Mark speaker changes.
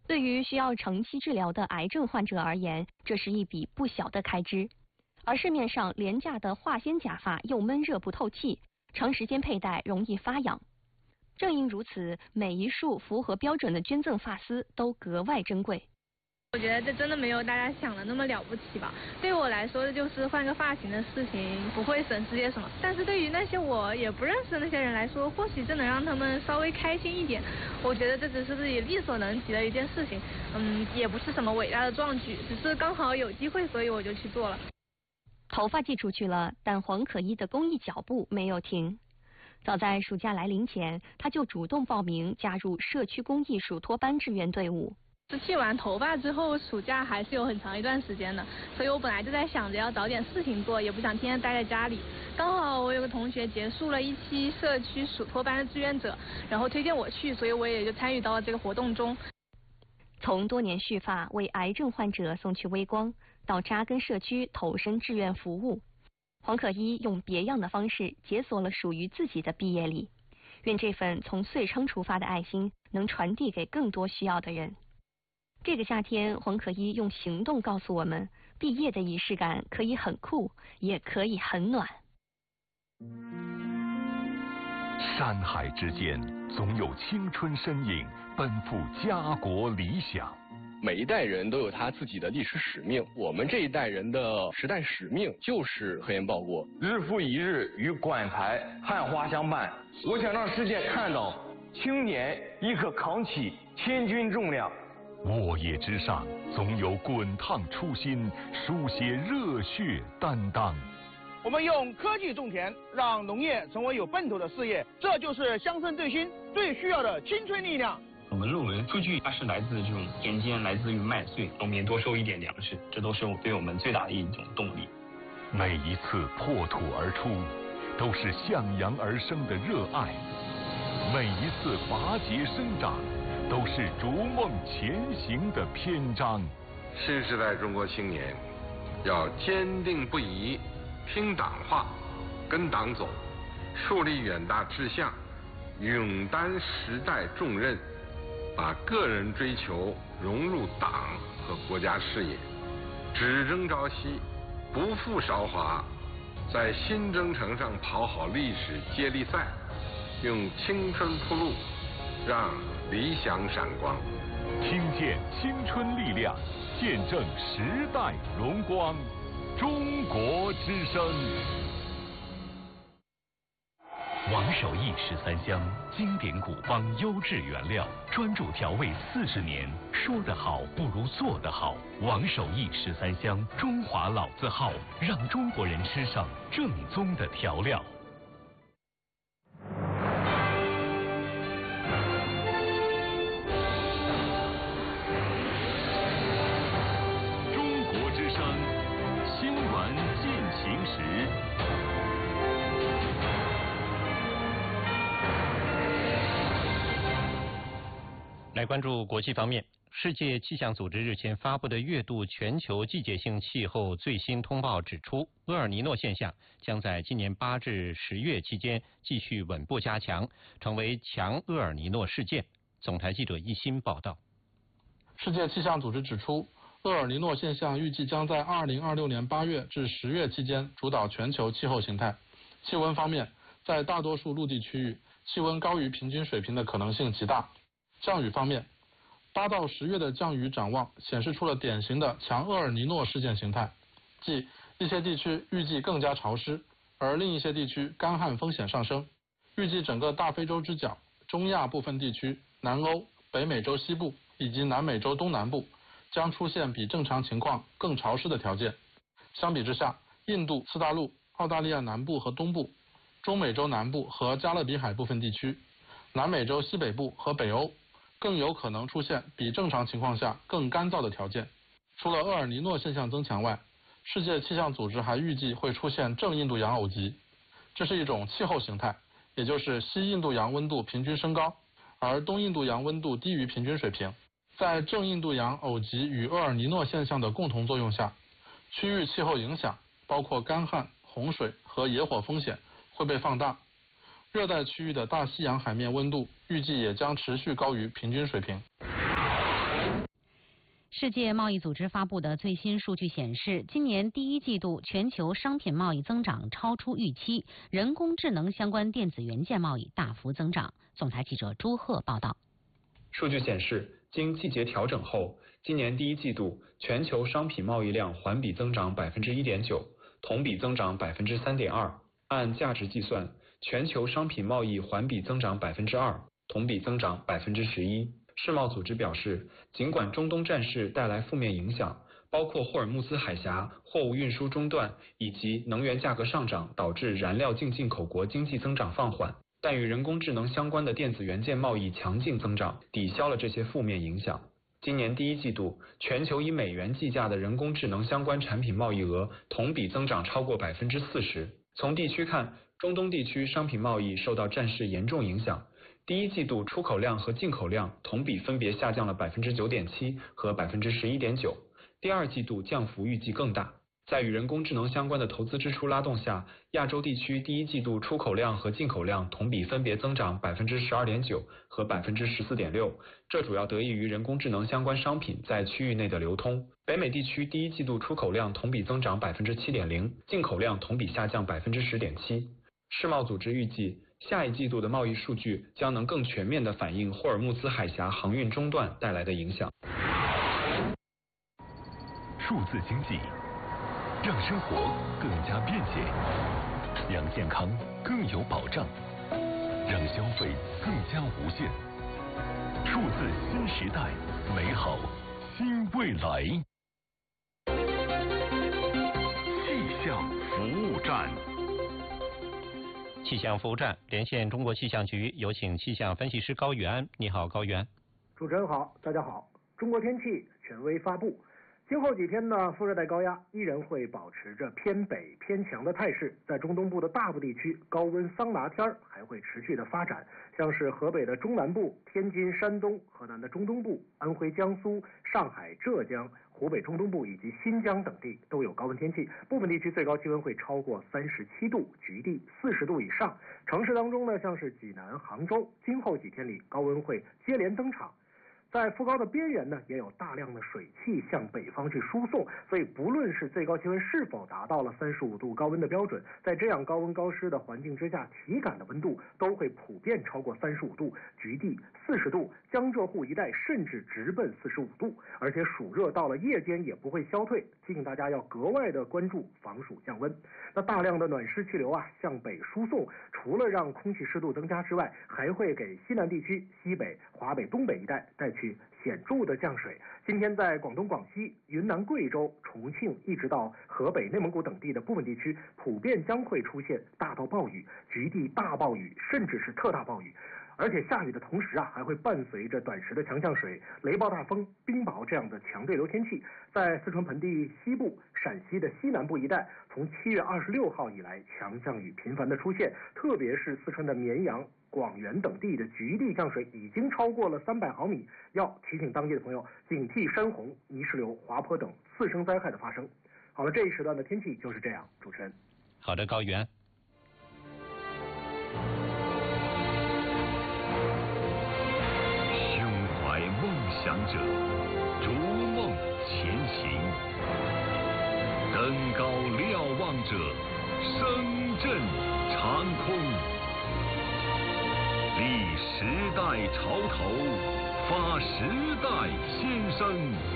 Speaker 1: 对于需要长期治疗的癌症患者而言，这是一笔不小的开支。而市面上廉价的化纤假发又闷热不透气，长时间佩戴容易发痒。正因如此，每一束符合标准的捐赠发丝都格外珍贵。
Speaker 2: 我觉得这真的没有大家想的那么了不起吧。对于我来说，就是换个发型的事情，不会损失些什么。但是对于那些我也不认识的那些人来说，或许这能让他们稍微开心一点。我觉得这只是自己力所能及的一件事情，也不是什么伟大的壮举，只是刚好有机会，所以我就去做了。
Speaker 1: 头发寄出去了，但黄可依的公益脚步没有停。早在暑假来临前，他就主动报名加入社区公益数托班志愿队伍。
Speaker 2: 剃完头发之后，暑假还是有很长一段时间的，所以我本来就在想着要找点事情做，也不想天天待在家里。刚好我有个同学结束了一期社区数托班的志愿者，然后推荐我去，所以我也就参与到了这个活动中。
Speaker 1: 从多年蓄发为癌症患者送去微光，到扎根社区投身志愿服务，黄可依用别样的方式解锁了属于自己的毕业礼。愿这份从遂昌出发的爱心能传递给更多需要的人。这个夏天，黄可依用行动告诉我们，毕业的仪式感可以很酷，也可以很暖。
Speaker 3: 山海之间，总有青春身影奔赴家国理想。
Speaker 4: 每一代人都有他自己的历史使命，我们这一代人的时代使命就是科研报国。
Speaker 5: 日复一日与馆台汉花相伴，我想让世界看到青年亦可扛起千钧重量。
Speaker 3: 沃野之上，总有滚烫初心，书写热血担当。
Speaker 6: 我们用科技种田，让农业成为有奔头的事业，这就是乡村振兴最需要的青春力量。
Speaker 7: 我们认为数据它是来自这种田间，来自于麦穗，农民多收一点粮食，这都是对我们最大的一种动力。
Speaker 3: 每一次破土而出，都是向阳而生的热爱；每一次拔节生长，都是逐梦前行的篇章。
Speaker 8: 新时代中国青年要坚定不移听党话，跟党走，树立远大志向，勇担时代重任，把个人追求融入党和国家事业，只争朝夕，不负韶华，在新征程上跑好历史接力赛，用青春铺路，让理想闪光。
Speaker 3: 听见青春力量，见证时代荣光。中国之声。王守义13香，经典古方，优质原料，专注调味40年。说得好不如做得好。王守义13香，中华老字号，让中国人吃上正宗的调料。中国之声，新闻进行时。
Speaker 9: 来关注国际方面，世界气象组织日前发布的月度全球季节性气候最新通报指出，厄尔尼诺现象将在今年8至10月期间继续稳步加强，成为强厄尔尼诺事件。总台记者一新报道。
Speaker 10: 世界气象组织指出，厄尔尼诺现象预计将在2026年8月至10月期间主导全球气候形态。气温方面，在大多数陆地区域，气温高于平均水平的可能性极大。降雨方面，8到10月的降雨展望显示出了典型的强厄尔尼诺事件形态，即一些地区预计更加潮湿，而另一些地区干旱风险上升。预计整个大非洲之角、中亚部分地区、南欧、北美洲西部以及南美洲东南部将出现比正常情况更潮湿的条件。相比之下，印度次大陆、澳大利亚南部和东部、中美洲南部和加勒比海部分地区、南美洲西北部和北欧更有可能出现比正常情况下更干燥的条件。除了厄尔尼诺现象增强外，世界气象组织还预计会出现正印度洋偶极，这是一种气候形态，也就是西印度洋温度平均升高，而东印度洋温度低于平均水平。在正印度洋偶极与厄尔尼诺现象的共同作用下，区域气候影响包括干旱、洪水和野火风险会被放大。热带区域的大西洋海面温度预计也将持续高于平均水平。
Speaker 11: 世界贸易组织发布的最新数据显示，今年第一季度全球商品贸易增长超出预期，人工智能相关电子元件贸易大幅增长。总台记者朱鹤报道。
Speaker 12: 数据显示，经季节调整后，今年第一季度全球商品贸易量环比增长 1.9%， 同比增长 3.2%。按价值计算，全球商品贸易环比增长 2%， 同比增长 11%。世贸组织表示，尽管中东战事带来负面影响，包括霍尔木兹海峡货物运输中断以及能源价格上涨导致燃料净进口国经济增长放缓，但与人工智能相关的电子元件贸易强劲增长，抵消了这些负面影响。今年第一季度，全球以美元计价的人工智能相关产品贸易额同比增长超过 40%。从地区看，中东地区商品贸易受到战事严重影响。第一季度出口量和进口量同比分别下降了 9.7% 和 11.9%， 第二季度降幅预计更大。在与人工智能相关的投资支出拉动下，亚洲地区第一季度出口量和进口量同比分别增长 12.9% 和 14.6%， 这主要得益于人工智能相关商品在区域内的流通。北美地区第一季度出口量同比增长 7.0%， 进口量同比下降 10.7%。世贸组织预计，下一季度的贸易数据将能更全面地反映霍尔木兹海峡航运中断带来的影响。
Speaker 3: 数字经济让生活更加便捷，让健康更有保障，让消费更加无限。数字新时代，美好新未来。气象服务站。
Speaker 9: 气象服务站连线中国气象局，有请气象分析师高原。你好，高原。
Speaker 13: 主持人好，大家好。中国天气权威发布，今后几天呢，副热带高压依然会保持着偏北偏强的态势，在中东部的大部地区，高温桑拿天还会持续的发展，像是河北的中南部、天津、山东、河南的中东部、安徽、江苏、上海、浙江、湖北中东部以及新疆等地都有高温天气，部分地区最高气温会超过37度，局地40度以上。城市当中呢，像是济南、杭州，今后几天里高温会接连登场。在副高的边缘呢，也有大量的水汽向北方去输送，所以不论是最高气温是否达到了35度高温的标准，在这样高温高湿的环境之下，体感的温度都会普遍超过35度，局地40度，江浙沪一带甚至直奔45度，而且暑热到了夜间也不会消退，提醒大家要格外的关注防暑降温。那大量的暖湿气流啊向北输送，除了让空气湿度增加之外，还会给西南地区、西北、华北、东北一带带去显著的降水。今天在广东、广西、云南、贵州、重庆一直到河北、内蒙古等地的部分地区，普遍将会出现大到暴雨、局地大暴雨，甚至是特大暴雨。而且下雨的同时啊，还会伴随着短时的强降水、雷暴大风、冰雹这样的强对流天气。在四川盆地西部、陕西的西南部一带，从7月26号以来，强降雨频繁的出现，特别是四川的绵阳、广元等地的局地降水已经超过了300毫米，要提醒当地的朋友警惕山洪、泥石流、滑坡等次生灾害的发生。好了，这一时段的天气就是这样。主持人，
Speaker 9: 好的，高原。
Speaker 3: 胸怀梦想者，逐梦前行；登高瞭望者，声震长空。立时代潮头，发时代先声。